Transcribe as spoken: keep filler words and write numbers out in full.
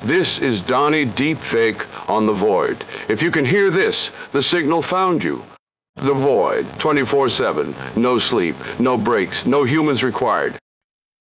This is Donnie Deepfake on The Void. If you can hear this, the signal found you. The Void, twenty-four seven. No sleep, no breaks, no humans required.